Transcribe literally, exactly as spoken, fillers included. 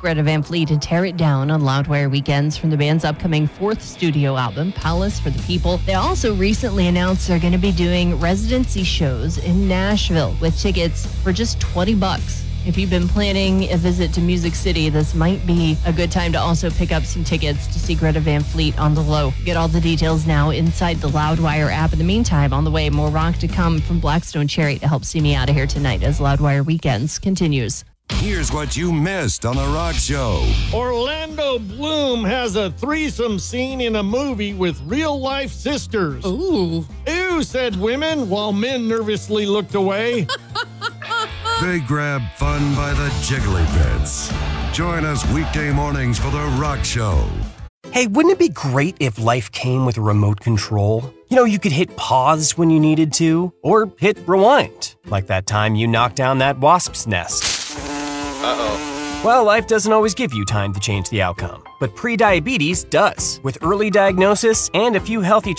Greta Van Fleet and Tear It Down on Loudwire Weekends from the band's upcoming fourth studio album, Palace for the People. They also recently announced they're going to be doing residency shows in Nashville with tickets for just twenty bucks. If you've been planning a visit to Music City, this might be a good time to also pick up some tickets to see Greta Van Fleet on the low. Get all the details now inside the Loudwire app. In the meantime, on the way, more rock to come from Blackstone Cherry to help see me out of here tonight as Loudwire Weekends continues. Here's what you missed on The Rock Show. Orlando Bloom has a threesome scene in a movie with real-life sisters. Ooh. Ew, said women, while men nervously looked away. They grab fun by the jiggly bits. Join us weekday mornings for The Rock Show. Hey, wouldn't it be great if life came with a remote control? You know, you could hit pause when you needed to, or hit rewind, like that time you knocked down that wasp's nest. Uh-oh. Well, life doesn't always give you time to change the outcome, but prediabetes does. With early diagnosis and a few healthy